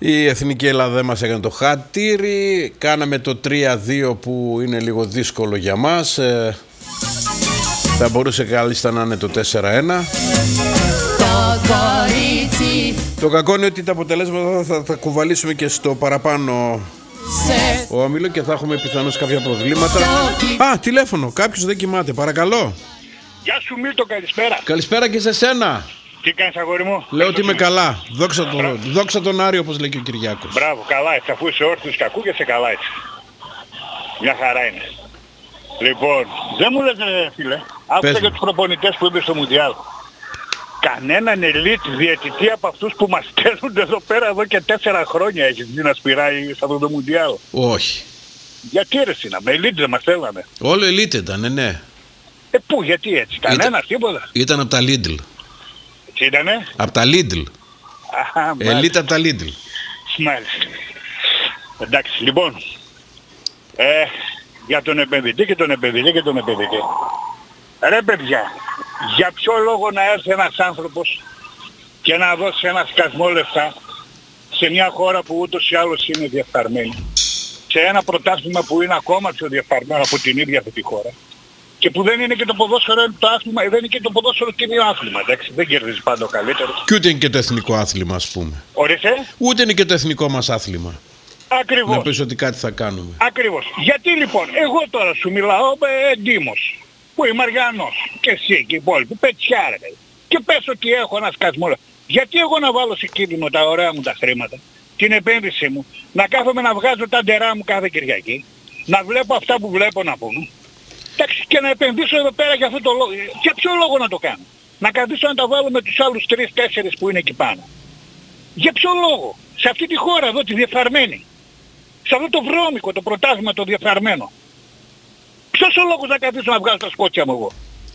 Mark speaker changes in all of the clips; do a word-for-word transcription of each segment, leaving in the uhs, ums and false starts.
Speaker 1: Η Εθνική Ελλάδα μας έκανε το χατήρι. Κάναμε το τρία δύο που είναι λίγο δύσκολο για μας. ε, Θα μπορούσε καλύτερα να είναι το τέσσερα ένα. Το κακό είναι ότι τα αποτελέσματα θα τα κουβαλήσουμε και στο παραπάνω όμιλο και θα έχουμε πιθανώς κάποια προβλήματα. Α, τηλέφωνο, κάποιος δεν κοιμάται, παρακαλώ.
Speaker 2: Γεια σου Μίλτο, καλησπέρα.
Speaker 1: Καλησπέρα και σε σένα.
Speaker 2: Τι κάνεις αγόρι μου?
Speaker 1: Λέω ότι είμαι καλά. Δόξα, το, δόξα τον Άριο, όπως λέει και ο Κυριάκος.
Speaker 2: Μπράβο, καλά έτσι, αφού είσαι όρθιος και ακούγεσαι καλά έτσι. Μια χαρά είναι. Λοιπόν, δεν μου λες ρε φίλε, άκουσα για τους προπονητές που είπε στο Μουντιάλ. Κανέναν ελίτ διαιτητή από αυτούς που μας στέλνουν εδώ πέρα εδώ και τέσσερα χρόνια έχεις δει να σπηράει σε αυτό το Μουντιάλ?
Speaker 1: Όχι.
Speaker 2: Γιατί ρε σύνα, με ελίτ δεν μας στέλνανε?
Speaker 1: Όλο ελίτ ήταν, ναι, ναι.
Speaker 2: Ε, πού, γιατί έτσι, κανένας, ήταν, τίποτα.
Speaker 1: Ήταν από τα Lidl.
Speaker 2: Τι ήτανε?
Speaker 1: Από τα Lidl. Ελίτ από τα Lidl.
Speaker 2: Μάλιστα. Εντάξει, λοιπόν, ε, για τον επενδυτή και τον επενδυτή και τον επενδυτή. Ρε παιδιά, για ποιο λόγο να έρθει ένας άνθρωπος και να δώσει ένα σκασμό λεφτά σε μια χώρα που ούτως ή άλλως είναι διεφθαρμένη, σε ένα πρωτάθλημα που είναι ακόμα πιο διεφθαρμένο από την ίδια αυτή τη χώρα και που δεν είναι και το ποδόσφαιρο το άθλημα, δεν είναι και το ποδόσφαιρο τίμιο άθλημα, εντάξει, δεν κερδίζει πάντα ο καλύτερος.
Speaker 1: Και ούτε είναι και το εθνικό άθλημα, ας πούμε.
Speaker 2: Ορίστε.
Speaker 1: Ούτε είναι και το εθνικό μας άθλημα.
Speaker 2: Ακριβώς.
Speaker 1: Να πεις ότι κάτι θα κάνουμε.
Speaker 2: Ακριβώς. Γιατί λοιπόν, εγώ τώρα σου μιλάω ε, εντύμως, που είμαι Αριανός, και εσύ και οι υπόλοιποι, πετσιάρε, και πες ότι έχω ένα σκασμό. Γιατί εγώ να βάλω σε κίνδυνο τα ωραία μου τα χρήματα, την επένδυσή μου, να κάθομαι να βγάζω τα ντερά μου κάθε Κυριακή, να βλέπω αυτά που βλέπω να πούμε, εντάξει, και να επενδύσω εδώ πέρα για αυτό το λόγο. Για ποιο λόγο να το κάνω? Να καθίσω να τα βάλω με τους άλλους τρεις τέσσερις που είναι εκεί πάνω. Για ποιο λόγο? Σε αυτή τη χώρα εδώ, τη διεφθαρμένη. Σε αυτό το βρώμικο, το πρωτάθλημα το διεφθαρμένο. Ποιος ο λόγος να καθίσω να βγάζω τα σκότσια μου εγώ?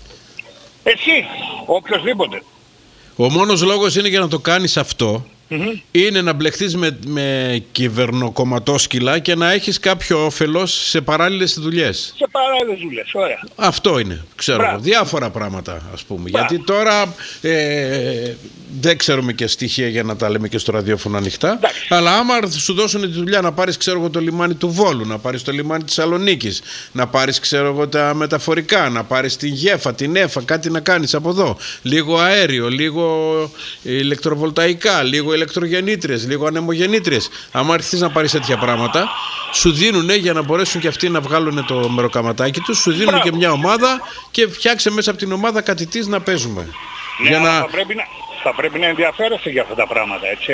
Speaker 2: Εσύ, οποιοσδήποτε.
Speaker 1: Ο μόνος λόγος είναι για να το κάνεις αυτό,
Speaker 2: Mm-hmm.
Speaker 1: είναι να μπλεχτείς με, με κυβερνοκομματόσκυλα και να έχεις κάποιο όφελος σε παράλληλες δουλειές.
Speaker 2: Σε παράλληλες δουλειές, ωραία.
Speaker 1: Αυτό είναι, ξέρω.
Speaker 2: Μπράβο.
Speaker 1: Διάφορα πράγματα, ας πούμε.
Speaker 2: Μπράβο.
Speaker 1: Γιατί τώρα ε, δεν ξέρουμε και στοιχεία για να τα λέμε και στο ραδιόφωνο ανοιχτά.
Speaker 2: Εντάξει.
Speaker 1: Αλλά άμα σου δώσουν τη δουλειά να πάρεις, ξέρω εγώ, το λιμάνι του Βόλου, να πάρεις το λιμάνι της Θεσσαλονίκης, να πάρεις, ξέρω εγώ, τα μεταφορικά, να πάρεις την Γέφα, την Έφα, κάτι να κάνεις από εδώ. Λίγο αέριο, λίγο ηλεκτροβολταϊκά, λίγο ηλεκτρογεννήτριες, λίγο ανεμογεννήτριες. Άμα έρθεις να πάρεις τέτοια πράγματα, σου δίνουν για να μπορέσουν και αυτοί να βγάλουν το μεροκαματάκι τους, σου δίνουν
Speaker 2: Μπράβο.
Speaker 1: και μια ομάδα και φτιάξε μέσα από την ομάδα κάτι της να παίζουμε.
Speaker 2: Ναι,
Speaker 1: για
Speaker 2: αλλά
Speaker 1: να...
Speaker 2: θα, πρέπει να, θα πρέπει να ενδιαφέρεσαι για αυτά τα πράγματα, έτσι.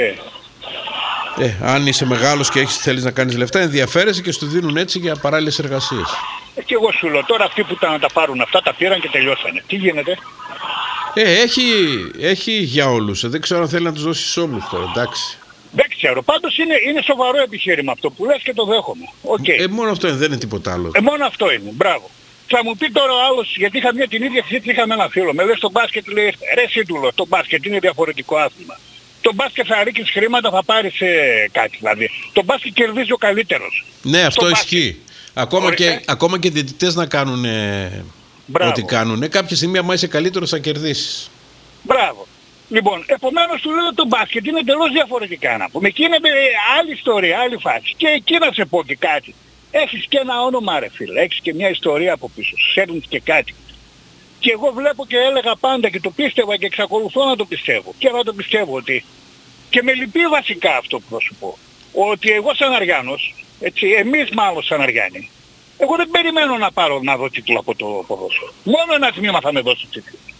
Speaker 1: Ε, αν είσαι μεγάλος και έχεις, θέλεις να κάνεις λεφτά, ενδιαφέρεσαι και σου δίνουν έτσι για παράλληλες εργασίες.
Speaker 2: Ε, και εγώ σου λέω, τώρα αυτοί που τα, να τα πάρουν αυτά τα πήραν και τελειώσανε. Τι γίνεται?
Speaker 1: Ε, έχει, έχει για όλους. Δεν ξέρω αν θέλει να τους δώσεις όλους τώρα, εντάξει.
Speaker 2: Δεν ξέρω. Πάντως είναι, είναι σοβαρό επιχείρημα αυτό που λες και το δέχομαι. Okay.
Speaker 1: Ε, μόνο αυτό είναι, δεν είναι τίποτα άλλο.
Speaker 2: Ε, μόνο αυτό είναι. Μπράβο. Θα μου πει τώρα ο άλλος, γιατί είχα μια την ίδια συζήτηση, είχαμε ένα φίλο. Με λέει στο μπάσκετ, λέει, ρε σύντουλο, το μπάσκετ είναι διαφορετικό άθλημα. Το μπάσκετ θα ρίξεις χρήματα, θα πάρεις ε, κάτι δηλαδή. Το μπάσκετ κερδίζει ο καλύτερος.
Speaker 1: Ναι, αυτό
Speaker 2: μπάσκετ.
Speaker 1: ισχύει. Ακόμα και, ακόμα και διαιτητές να κάνουν ε, ό,τι κάνουν. Κάποια στιγμή, άμα είσαι καλύτερος, θα κερδίσεις.
Speaker 2: Μπράβο. Λοιπόν, επομένως του λέω το μπάσκετ είναι εντελώς διαφορετικά να πούμε. Εκεί είναι άλλη ιστορία, άλλη φάση. Και εκεί να σε πω και κάτι. Έχεις και ένα όνομα ρε φίλε, έχεις και μια ιστορία από πίσω, σέρνεις και κάτι. Και εγώ βλέπω και έλεγα πάντα και το πίστευα και εξακολουθώ να το πιστεύω. Και να το πιστεύω ότι, και με λυπεί βασικά αυτό που θα σου πω, ότι εγώ σαν Αριάνος, έτσι, εμείς μάλλον σαν Αριάνοι, εγώ δεν περιμένω να πάρω να δω τίτλο από το ποδόσφαιρο. Μόνο ένα τμήμα θα με δώσει τίτλο.